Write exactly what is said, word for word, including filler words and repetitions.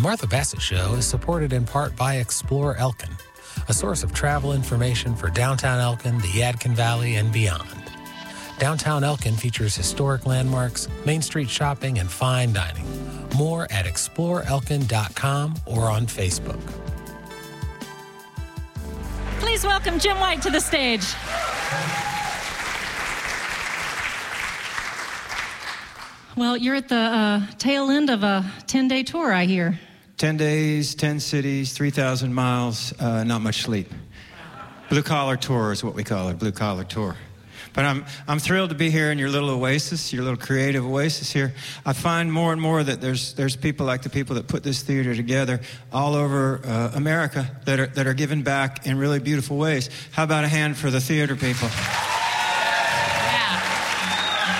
Martha Bassett Show is supported in part by Explore Elkin, a source of travel information for downtown Elkin, the Yadkin Valley, and beyond. Downtown Elkin features historic landmarks, Main Street shopping, and fine dining. More at explore elkin dot com or on Facebook. Please welcome Jim White to the stage. Well, you're at the uh, tail end of a ten-day tour, I hear. ten days, ten cities, three thousand miles, uh, not much sleep. Blue-collar tour is what we call it, blue-collar tour. But I'm I'm thrilled to be here in your little oasis, your little creative oasis here. I find more and more that there's there's people like the people that put this theater together all over uh, America that are that are giving back in really beautiful ways. How about a hand for the theater people?